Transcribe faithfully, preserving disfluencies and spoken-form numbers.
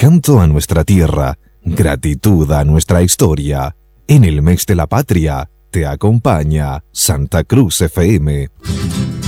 canto a nuestra tierra, gratitud a nuestra historia. En el mes de la patria, te acompaña Santa Cruz F M.